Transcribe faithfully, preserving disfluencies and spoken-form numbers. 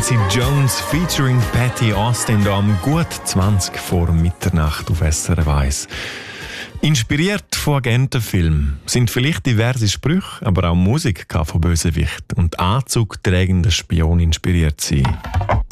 Quincy Jones featuring Patty Austin da um gut zwanzig vor Mitternacht auf S R F eins. Inspiriert von Agentenfilmen sind vielleicht diverse Sprüche, aber auch Musik kann von Bösewicht und anzugträgender Spion inspiriert sein.